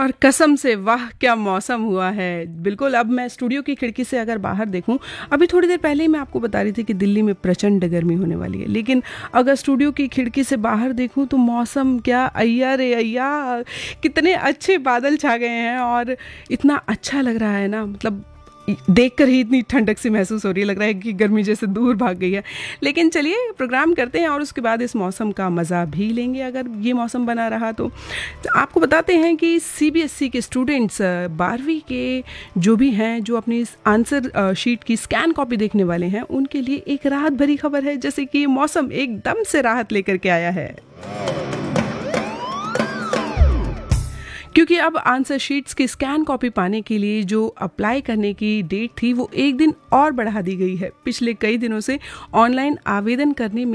और कसम से वाह क्या मौसम हुआ है। बिल्कुल, अब मैं स्टूडियो की खिड़की से अगर बाहर देखूं, अभी थोड़ी देर पहले ही मैं आपको बता रही थी कि दिल्ली में प्रचंड गर्मी होने वाली है, लेकिन अगर स्टूडियो की खिड़की से बाहर देखूं तो मौसम क्या, अय्या रे अय्या, कितने अच्छे बादल छा गए हैं और इतना अच्छा लग रहा है ना, मतलब देखकर ही इतनी ठंडक सी महसूस हो रही है, लग रहा है कि गर्मी जैसे दूर भाग गई है। लेकिन चलिए प्रोग्राम करते हैं और उसके बाद इस मौसम का मज़ा भी लेंगे अगर ये मौसम बना रहा तो। आपको बताते हैं कि सीबीएसई के स्टूडेंट्स 12वीं के जो भी हैं, जो अपनी आंसर शीट की स्कैन कॉपी देखने वाले हैं, उनके लिए एक राहत भरी खबर है, जैसे कि मौसम एकदम से राहत लेकर के आया है, क्योंकि अब आंसर शीट्स की स्कैन कॉपी पाने के लिए जो अप्लाई करने की डेट थी वो एक दिन और बढ़ा दी गई है। पिछले कई दिनों से ऑनलाइन आवेदन करने में